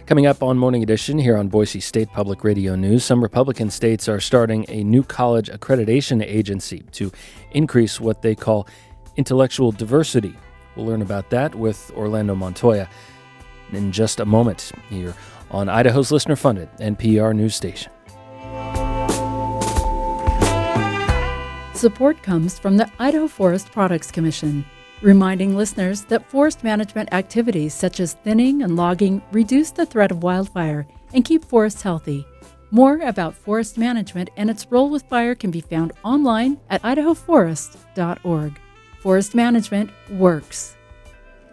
Coming up on Morning Edition here on Boise State Public Radio News, some Republican states are starting a new college accreditation agency to increase what they call intellectual diversity. We'll learn about that with Orlando Montoya in just a moment here on Idaho's listener-funded NPR news station. Support comes from the Idaho Forest Products Commission, reminding listeners that forest management activities such as thinning and logging reduce the threat of wildfire and keep forests healthy. More about forest management and its role with fire can be found online at idahoforest.org. Forest management works.